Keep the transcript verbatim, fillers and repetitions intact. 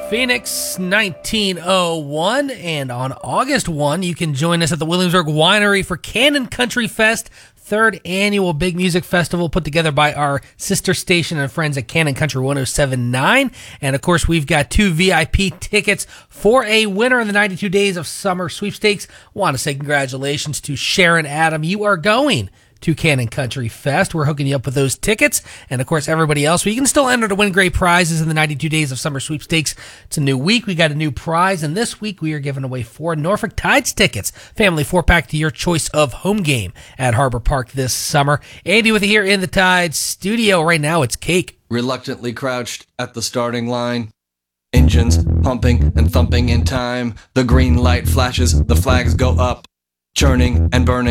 Phoenix nineteen oh one, and on August first, you can join us at the Williamsburg Winery for Cannon Country Fest, third annual big music festival put together by our sister station and friends at Cannon Country one oh seven point nine. And of course, we've got two V I P tickets for a winner in the ninety-two Days of Summer sweepstakes. Want to say congratulations to Sharon Adam. You are going to Cannon Country Fest. We're hooking you up with those tickets. And of course, everybody else, well, you can still enter to win great prizes in the ninety-two Days of Summer sweepstakes. It's a new week. We got a new prize. And this week, we are giving away four Norfolk Tides tickets. Family four-pack to your choice of home game at Harbor Park this summer. Andy with you here in the Tides studio. Right now, it's Cake. Reluctantly crouched at the starting line. Engines pumping and thumping in time. The green light flashes. The flags go up. Churning and burning.